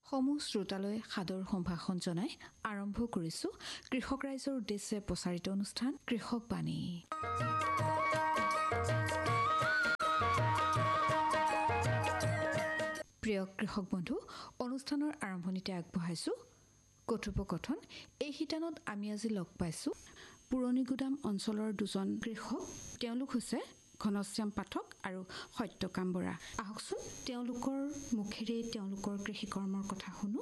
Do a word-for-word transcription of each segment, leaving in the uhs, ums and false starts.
সমূহ শ্ৰোতালৈ সাদৰ সম্ভাষণ জনাই আৰম্ভ কৰিছো কৃষক ৰাইজৰ উদ্দেশ্যে প্ৰচাৰিত অনুষ্ঠান কৃষক বাণী। প্ৰিয় কৃষক বন্ধু, অনুষ্ঠানৰ আৰম্ভণিতে আগবঢ়াইছো কথোপকথন। এই শিতানত আমি আজি লগ পাইছো পুৰণিগুদাম অঞ্চলৰ দুজন কৃষক। তেওঁলোক হৈছে ঘনশ্যাম পাঠক আৰু সত্যকাম বৰা। আহকচোন তেওঁলোকৰ মুখেৰে তেওঁলোকৰ কৃষি কৰ্মৰ কথা শুনো।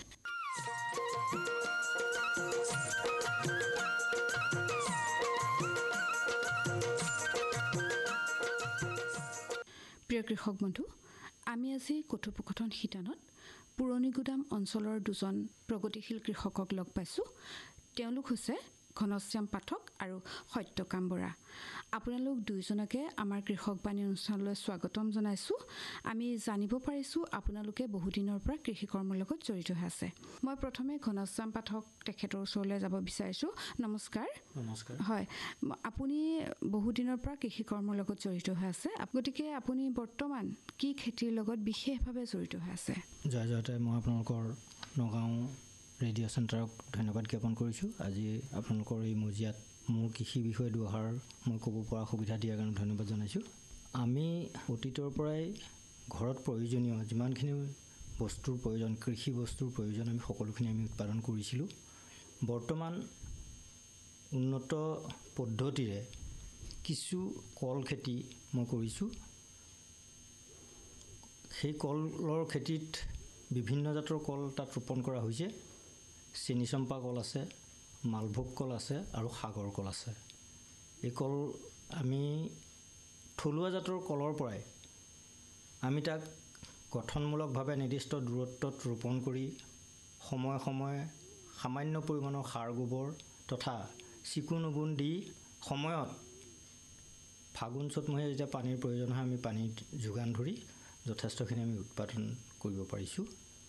প্ৰিয় কৃষক বন্ধু, আমি আজি কথোপকথন শিতানত পুৰণিগুদাম অঞ্চলৰ দুজন প্ৰগতিশীল কৃষকক লগ পাইছোঁ। তেওঁলোক হৈছে ঘনশ্যাম পাঠক আৰু সত্যকাম বৰা। আপোনালোক দুয়োজনকে আমাৰ কৃষক বাণী অনুষ্ঠানলৈ স্বাগতম জনাইছোঁ। আমি জানিব পাৰিছোঁ আপোনালোকে বহুদিনৰ পৰা কৃষি কৰ্মৰ লগত জড়িত হৈ আছে। মই প্ৰথমে ঘনশ্যাম পাঠক তেখেতৰ ওচৰলৈ যাব বিচাৰিছোঁ। নমস্কাৰ। নমস্কাৰ। হয়, আপুনি বহুদিনৰ পৰা কৃষি কৰ্মৰ লগত জড়িত হৈ আছে, গতিকে আপুনি বৰ্তমান কি খেতিৰ লগত বিশেষভাৱে জড়িত হৈ আছে? জয় জয়তে মই আপোনালোকৰ নগাঁও ৰেডিঅ' চেণ্টাৰক ধন্যবাদ জ্ঞাপন কৰিছোঁ। আজি আপোনালোকৰ এই মজিয়াত মোৰ কৃষি বিষয়ে দুআষাৰ মই ক'ব পৰা সুবিধা দিয়াৰ কাৰণে ধন্যবাদ জনাইছোঁ। আমি অতীতৰ পৰাই ঘৰত প্ৰয়োজনীয় যিমানখিনি বস্তুৰ প্ৰয়োজন, কৃষি বস্তুৰ প্ৰয়োজন, আমি সকলোখিনি আমি উৎপাদন কৰিছিলোঁ। বৰ্তমান উন্নত পদ্ধতিৰে কিছু কল খেতি মই কৰিছোঁ। সেই কলৰ খেতিত বিভিন্ন জাতৰ কল তাত ৰোপণ কৰা হৈছে। চেনিচম্পা কল আছে, মালভোগ কল আছে আৰু সাগৰ কল আছে। এই কল আমি থলুৱা জাতৰ কলৰ পৰাই আমি তাক গঠনমূলকভাৱে নিৰ্দিষ্ট দূৰত্বত ৰোপণ কৰি সময়ে সময়ে সামান্য পৰিমাণৰ সাৰ গোবৰ তথা চিকুণ গুণ দি সময়ত ফাগুন চ'তমহীয়া যেতিয়া পানীৰ প্ৰয়োজন হয় আমি পানী যোগান ধৰি যথেষ্টখিনি আমি উৎপাদন কৰিব পাৰিছোঁ।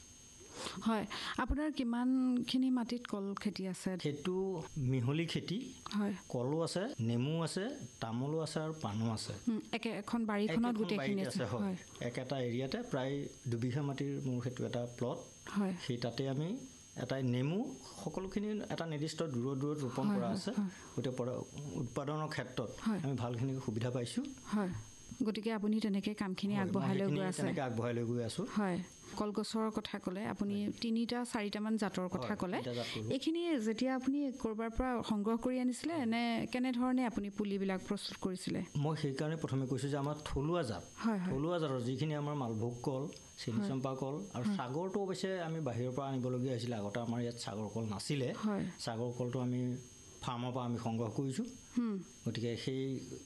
হয়, আপোনাৰ কিমানখিনি মাটিত কল খেতি আছে? সেইটো মিহলি খেতি। হয়, কলো আছে, নেমু আছে, তামোলো আছে আৰু পাণো আছে। একে এখন বাৰীখনত গোটেইখিনি আছে। হয়, একেটা এৰিয়াতে প্ৰায় দুবিঘা মাটিৰ মোৰ সেইটো এটা প্লট। হয়, সেই তাতে আমি এটা নেমু সকলোখিনি এটা নিৰ্দিষ্ট দূৰত দূৰত ৰোপণ কৰা আছে। গতিকে উৎপাদনৰ ক্ষেত্ৰত আমি ভালখিনি সুবিধা পাইছোঁ। হয়, গতিকে আপুনি তেনেকৈ কামখিনি আগবঢ়াই লৈ গৈ আছে। তেনেকৈ আগবঢ়াই লৈ গৈ আছোঁ। হয়, কলগছৰ কথা ক'লে আপুনি তিনিটা চাৰিটামান জাতৰ কথা ক'লে। এইখিনি যেতিয়া আপুনি ক'ৰবাৰ পৰা সংগ্ৰহ কৰি আনিছিলে নে কেনেধৰণে আপুনি পুলিবিলাক প্ৰস্তুত কৰিছিলে? মই সেইকাৰণে প্ৰথমে কৈছোঁ যে আমাৰ থলুৱা জাত, থলুৱা জাতৰ যিখিনি আমাৰ মালভোগ কল, চেনিচম্পা কল আৰু সাগৰটো অৱশ্যে আমি বাহিৰৰ পৰা আনিবলগীয়া হৈছিলে। আগতে আমাৰ ইয়াত সাগৰ কল নাছিলে। সাগৰ কলটো আমি ফাৰ্মৰ পৰা আমি সংগ্ৰহ কৰিছোঁ। গতিকে সেই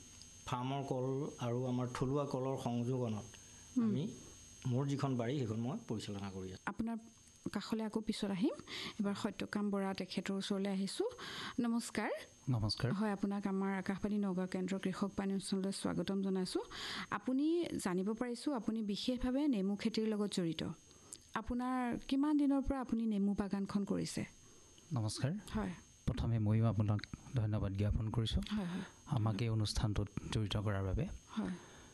ফাৰ্মৰ কল আৰু আমাৰ থলুৱা কলৰ সংযোগনত আমি মোৰ যিখন বাৰী সেইখন মই পৰিচালনা কৰি আছোঁ। আপোনাৰ কাষলৈ আকৌ পিছত আহিম। এবাৰ সত্যকাম বৰা তেখেতৰ ওচৰলৈ আহিছোঁ। নমস্কাৰ। নমস্কাৰ। হয়, আপোনাক আমাৰ আকাশবাণী নগাঁও কেন্দ্ৰৰ কৃষক বাণী অনুষ্ঠানলৈ স্বাগতম জনাইছোঁ। আপুনি জানিব পাৰিছোঁ আপুনি বিশেষভাৱে নেমু খেতিৰ লগত জড়িত। আপোনাৰ কিমান দিনৰ পৰা আপুনি নেমু বাগানখন কৰিছে? নমস্কাৰ। হয়, প্ৰথমে ময়ো আপোনাক ধন্যবাদ জ্ঞাপন কৰিছোঁ আমাক এই অনুষ্ঠানটোত জড়িত কৰাৰ বাবে। হয়,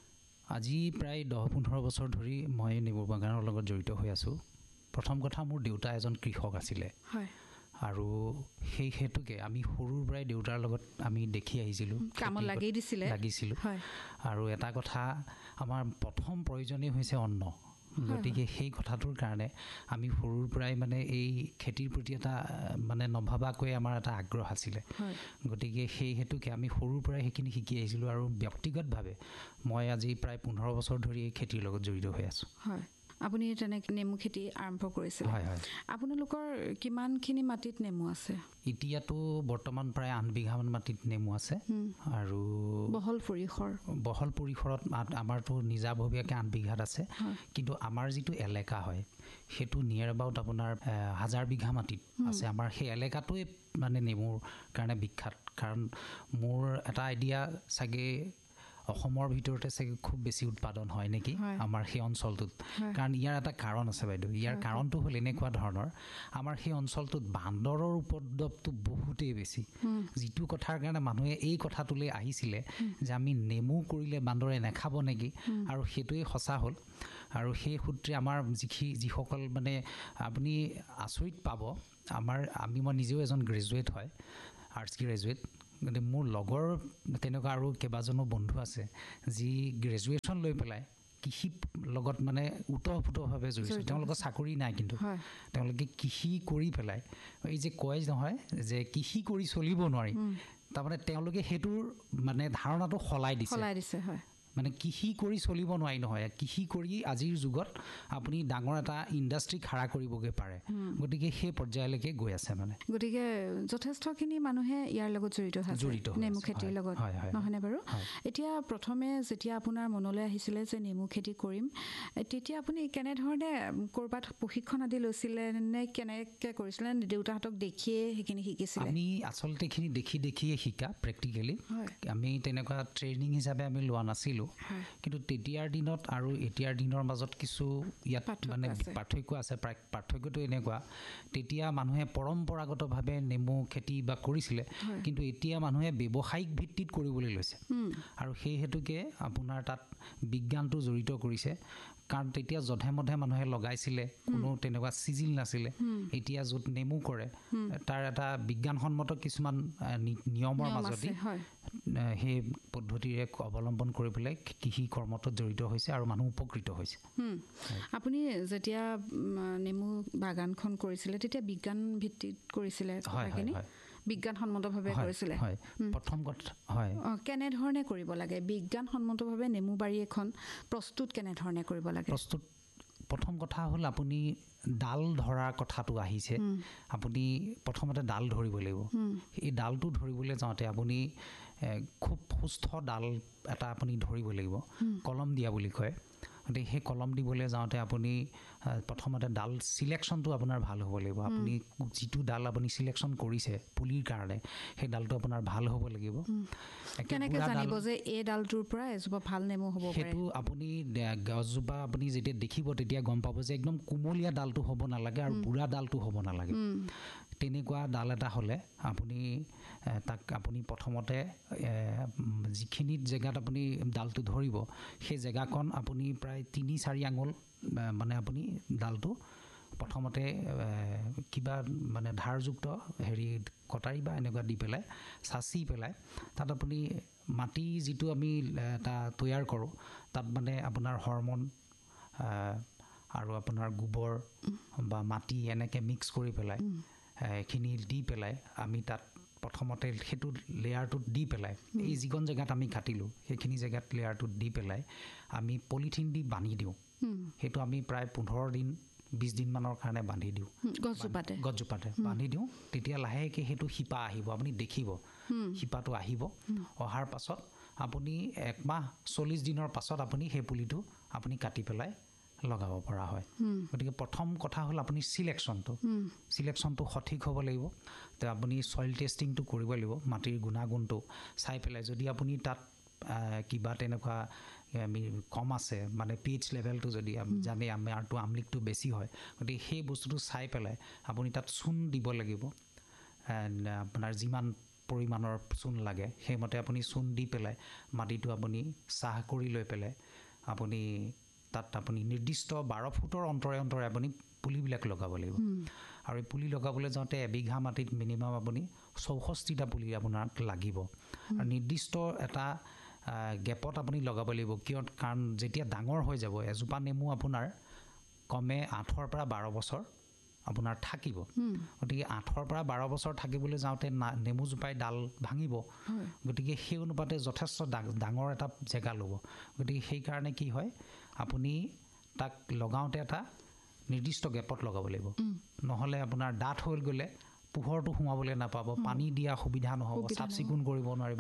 আজি প্ৰায় দহ পোন্ধৰ বছৰ ধৰি মই নেমু বাগানৰ লগত জড়িত হৈ আছোঁ। প্ৰথম কথা, মোৰ দেউতা এজন কৃষক আছিলে। হয়, আৰু সেই হেতুকে আমি সৰুৰ পৰাই দেউতাৰ লগত আমি দেখি আহিছিলোঁ, কামত লাগি দিছিলে লাগিছিলোঁ। আৰু এটা কথা, আমাৰ প্ৰথম প্ৰয়োজনেই হৈছে অন্ন। গতিকে সেই কথাটোৰ কাৰণে আমি সৰুৰ পৰাই মানে এই খেতিৰ প্ৰতি এটা মানে নভবাকৈ আমাৰ এটা আগ্ৰহ আছিলে। গতিকে সেই হেতুকে আমি সৰুৰ পৰাই সেইখিনি শিকি আহিছিলোঁ। আৰু ব্যক্তিগতভাৱে মই আজি প্ৰায় পোন্ধৰ বছৰ ধৰি এই খেতিৰ লগত জড়িত হৈ আছোঁ। হয়, আপুনি তেনেকৈ নেমু খেতি আৰম্ভ কৰিছিল? হয় হয়। আপোনালোকৰ কিমানখিনি মাটিত নেমু আছে? এতিয়াতো বৰ্তমান প্ৰায় আঠ বিঘামান মাটিত নেমু আছে। আৰু বহল পৰিসৰ বহল পৰিসৰত আমাৰতো নিজাববীয়াকৈ আঠ বিঘাত আছে। কিন্তু আমাৰ যিটো এলেকা হয় সেইটো নিয়াৰ এবাউট আপোনাৰ হাজাৰ বিঘা মাটিত আছে। আমাৰ সেই এলেকাটোৱে মানে নেমুৰ কাৰণে বিখ্যাত। কাৰণ মোৰ এটা আইডিয়া, চাগে অসমৰ ভিতৰতে চাগে খুব বেছি উৎপাদন হয় নেকি আমাৰ সেই অঞ্চলটোত। কাৰণ ইয়াৰ এটা কাৰণ আছে বাইদেউ। ইয়াৰ কাৰণটো হ'ল এনেকুৱা ধৰণৰ, আমাৰ সেই অঞ্চলটোত বান্দৰৰ উপদ্ৰৱটো বহুতেই বেছি। যিটো কথাৰ কাৰণে মানুহে এই কথাটোলৈ আহিছিলে যে আমি নেমু কৰিলে বান্দৰে নাখাব নেকি, আৰু সেইটোৱে সঁচা হ'ল। আৰু সেই সূত্ৰে আমাৰ যিখি যিসকল মানে আপুনি আচৰিত পাব আমাৰ আমি মই নিজেও এজন গ্ৰেজুৱেট হয় আৰ্টছ গ্ৰেজুৱেট কিন্তু মোৰ লগৰ তেনেকুৱা আৰু কেইবাজনো বন্ধু আছে যি গ্ৰেজুৱেশ্যন লৈ পেলাই কৃষি লগত মানে উতঃপুতভাৱে জড়িত তেওঁলোকৰ চাকৰি নাই কিন্তু তেওঁলোকে কৃষি কৰি পেলাই এই যে কয় নহয় যে কৃষি কৰি চলিব নোৱাৰি তাৰমানে তেওঁলোকে সেইটোৰ মানে ধাৰণাটো সলাই দিছে সলাই দিছে হয় মানে কৃষি কৰি চলিব নোৱাৰি নহয় কৃষি কৰি আজিৰ যুগত আপুনি ডাঙৰ এটা ইণ্ডাষ্ট্ৰি খাৰা কৰিবগৈ পাৰে গতিকে সেই পৰ্যায়লৈকে গৈ আছে মানে গতিকে যথেষ্টখিনি মানুহে ইয়াৰ লগত জড়িত আছে নেমু খেতিৰ লগত নহয়নে বাৰু এতিয়া প্ৰথমে যেতিয়া আপোনাৰ মনলৈ আহিছিলে যে নেমু খেতি কৰিম তেতিয়া আপুনি কেনেধৰণে ক'ৰবাত প্ৰশিক্ষণ আদি লৈছিলে নে কেনেকৈ কৰিছিলে দেউতাহঁতক দেখিয়ে সেইখিনি শিকিছিলে আমি আচলতে এইখিনি দেখি দেখিয়ে শিকা প্ৰেক্টিকেলি আমি তেনেকুৱা ট্ৰেইনিং হিচাপে আমি লোৱা নাছিলোঁ কিন্তু তেতিয়াৰ দিনত আৰু এতিয়াৰ দিনৰ মাজত কিছু ইয়াত মানে পাৰ্থক্য আছে পাৰ্থক্যটো এনেকুৱা তেতিয়া মানুহে পৰম্পৰাগতভাৱে নেমু খেতি বা কৰিছিলে কিন্তু এতিয়া মানুহে ব্যৱসায়িক ভিত্তিত কৰিবলৈ লৈছে আৰু সেই হেতুকে আপোনাৰ তাত বিজ্ঞানটো জড়িত কৰিছে কাৰণ তেতিয়া যধে মধে মানুহে লগাইছিলে কোনো তেনেকুৱা চিজিল নাছিলে এতিয়া য'ত নেমু কৰে তাৰ এটা বিজ্ঞানসন্মত কিছুমান নিয়মৰ মাজতে সেই পদ্ধতিৰে অৱলম্বন কৰি পেলাই কৃষি কৰ্মত জড়িত হৈছে আৰু মানুহ উপকৃত হৈছে আপুনি যেতিয়া নেমু বাগানখন কৰিছিলে তেতিয়া বিজ্ঞান ভিত্তিত কৰিছিলে বিজ্ঞানসন্মতভাৱে কৰিছিলে হয় প্ৰথম কথা হয় কেনেধৰণে কৰিব লাগে বিজ্ঞানসন্মতভাৱে নেমু বাৰী এখন প্ৰস্তুত কেনেধৰণে কৰিব লাগে প্ৰস্তুত প্ৰথম কথা হ'ল আপুনি ডাল ধৰাৰ কথাটো আহিছে আপুনি প্ৰথমতে ডাল ধৰিব লাগিব এই ডালটো ধৰিবলৈ যাওঁতে আপুনি খুব সুস্থ ডাল এটা আপুনি ধৰিব লাগিব কলম দিয়া বুলি কয় গতিকে সেই কলম দিবলৈ যাওঁতে আপুনি প্ৰথমতে ডাল চিলেকশ্যনটো আপোনাৰ ভাল হ'ব লাগিব আপুনি যিটো ডাল আপুনি চিলেকশ্যন কৰিছে পুলিৰ কাৰণে সেই ডালটো আপোনাৰ ভাল হ'ব লাগিব কেনেকৈ জানিব যে এই ডালটোৰ পৰা এজোপা ভাল নেমু হ'ব পাৰে সেইটো আপুনি গছজোপা আপুনি যেতিয়া দেখিব তেতিয়া গম পাব যে একদম কোমলীয়া ডালটো হ'ব নালাগে আৰু বুঢ়া ডালটো হ'ব নালাগে তেনেকুৱা ডাল এটা হ'লে আপুনি তাক আপুনি প্ৰথমতে যিখিনি জেগাত আপুনি ডালটো ধৰিব সেই জেগাকণ আপুনি প্ৰায় তিনি চাৰি আঙুল মানে আপুনি ডালটো প্ৰথমতে কিবা মানে ধাৰযুক্ত হেৰি কটাৰী বা এনেকুৱা দি পেলাই চাচি পেলাই তাত আপুনি মাটি যিটো আমি এটা তৈয়াৰ কৰোঁ তাত মানে আপোনাৰ হৰমন আৰু আপোনাৰ গোবৰ বা মাটি এনেকৈ মিক্স কৰি পেলাই এইখিনি দি পেলাই আমি তাত প্ৰথমতে সেইটো লেয়াৰটোত দি পেলাই এই যিকণ জেগাত আমি কাটিলোঁ সেইখিনি জেগাত লেয়াৰটোত দি পেলাই আমি পলিথিন দি বান্ধি দিওঁ সেইটো আমি প্ৰায় পোন্ধৰ দিন বিছ দিনমানৰ কাৰণে বান্ধি দিওঁ গছজোপাতে গছজোপাতে বান্ধি দিওঁ তেতিয়া লাহেকৈ সেইটো শিপা আহিব আপুনি দেখিব শিপাটো আহিব অহাৰ পাছত আপুনি একমাহ চল্লিছ দিনৰ পাছত আপুনি সেই পুলিটো আপুনি কাটি পেলাই লগাব পৰা হয় গতিকে প্ৰথম কথা হ'ল আপুনি চিলেকশ্যনটো চিলেকশ্যনটো সঠিক হ'ব লাগিব তো আপুনি চইল টেষ্টিংটো কৰিব লাগিব মাটিৰ গুণাগুণটো চাই পেলাই যদি আপুনি তাত কিবা তেনেকুৱা আমি কম আছে মানে পি এইচ লেভেলটো যদি আমি জানে আমাৰটো আমলিকটো বেছি হয় গতিকে সেই বস্তুটো চাই পেলাই আপুনি তাত চূণ দিব লাগিব আপোনাৰ যিমান পৰিমাণৰ চূণ লাগে সেইমতে আপুনি চূণ দি পেলাই মাটিটো আপুনি চাহ কৰি লৈ পেলাই আপুনি তাত আপুনি নিৰ্দিষ্ট বাৰ ফুটৰ অন্তৰে অন্তৰে আপুনি পুলিবিলাক লগাব লাগিব আৰু এই পুলি লগাবলৈ যাওঁতে এবিঘা মাটিত মিনিমাম আপুনি চৌষষ্ঠিটা পুলি আপোনাক লাগিব আৰু নিৰ্দিষ্ট এটা গেপত আপুনি লগাব লাগিব কিয় কাৰণ যেতিয়া ডাঙৰ হৈ যাব এজোপা নেমু আপোনাৰ কমে আঠৰ পৰা বাৰ বছৰ আপোনাৰ থাকিব গতিকে আঠৰ পৰা বাৰ বছৰ থাকিবলৈ যাওঁতে নেমুজোপাই ডাল ভাঙিব গতিকে সেই অনুপাতে যথেষ্ট ডাঙৰ এটা জেগা ল'ব গতিকে সেইকাৰণে কি হয় আপুনি তাক লগাওঁতে এটা নিৰ্দিষ্ট গেপত লগাব লাগিব নহ'লে আপোনাৰ ডাঠ হৈ গ'লে পোহৰটো সোমাবলৈ নাপাব পানী দিয়া সুবিধা নহ'ব চাফ চিকুণ কৰিব নোৱাৰিব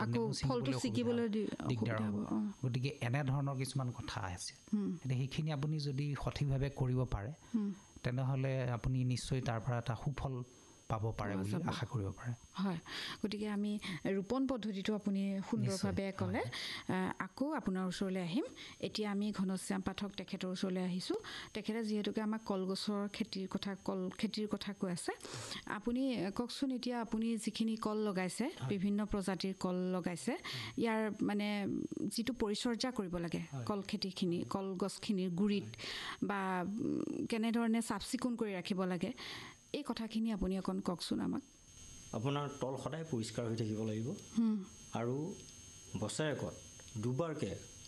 দিগদাৰ হ'ব গতিকে এনেধৰণৰ কিছুমান কথা আছে এতিয়া সেইখিনি আপুনি যদি সঠিকভাৱে কৰিব পাৰে তেনেহ'লে আপুনি নিশ্চয় তাৰ পৰা এটা সুফল পাব পাৰে বুলি আশা কৰিব পাৰে হয় গতিকে আমি ৰোপণ পদ্ধতিটো আপুনি সুন্দৰভাৱে ক'লে আকৌ আপোনাৰ ওচৰলৈ আহিম এতিয়া আমি ঘনশ্যাম পাঠক তেখেতৰ ওচৰলৈ আহিছোঁ তেখেতে যিহেতুকে আমাক কলগছৰ খেতিৰ কথা কল খেতিৰ কথা কৈ আছে আপুনি কওকচোন এতিয়া আপুনি যিখিনি কল লগাইছে বিভিন্ন প্ৰজাতিৰ কল লগাইছে ইয়াৰ মানে যিটো পৰিচৰ্যা কৰিব লাগে কল খেতিখিনি কলগছখিনিৰ গুৰিত বা কেনেধৰণে চাফ চিকুণ কৰি ৰাখিব লাগে এই কথাখিনি আপুনি অকণ কওকচোন আমাক আপোনাৰ তল সদায় পৰিষ্কাৰ হৈ থাকিব লাগিব আৰু বছৰেকত দুবাৰকৈ